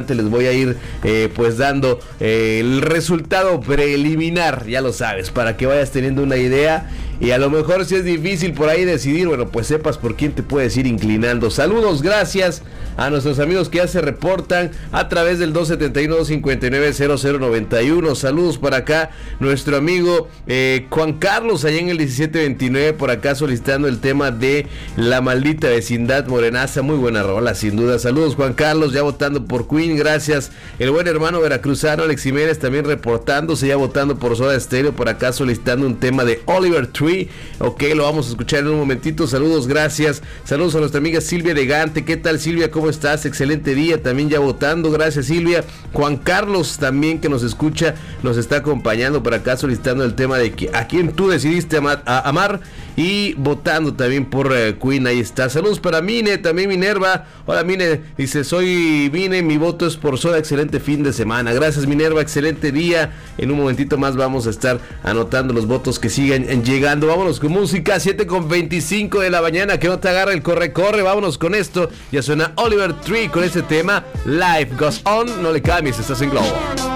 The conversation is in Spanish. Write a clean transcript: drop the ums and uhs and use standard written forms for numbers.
adelante les voy a ir pues dando el resultado preliminar, ya lo sabes, para que vayas teniendo una idea. Y a lo mejor si es difícil por ahí decidir, bueno, pues sepas por quién te puedes ir inclinando. Saludos, gracias a nuestros amigos que ya se reportan a través del 271-259-0091. Saludos para acá, nuestro amigo Juan Carlos, allá en el 1729, por acá solicitando el tema de La Maldita Vecindad Morenaza. Muy buena rola, sin duda. Saludos, Juan Carlos, ya votando por Queen, gracias. El buen hermano veracruzano Alex Jiménez también reportándose, ya votando por Soda Stereo, por acá solicitando un tema de Oliver Tree. Ok, lo vamos a escuchar en un momentito. Saludos, gracias. Saludos a nuestra amiga Silvia Elegante. ¿Qué tal, Silvia? ¿Cómo estás? Excelente día. También ya votando. Gracias, Silvia. Juan Carlos también, que nos escucha, nos está acompañando por acá solicitando el tema de a quién tú decidiste amar y votando también por Queen. Ahí está. Saludos para Mine, también Minerva. Hola, Mine. Dice, soy Mine, mi voto es por Soda. Excelente fin de semana. Gracias, Minerva. Excelente día. En un momentito más vamos a estar anotando los votos que siguen llegando. Vámonos con música, 7:25 de la mañana, que no te agarre el corre. Vámonos con esto. Ya suena Oliver Tree con este tema, Life Goes On. No le cambies, estás en Globo.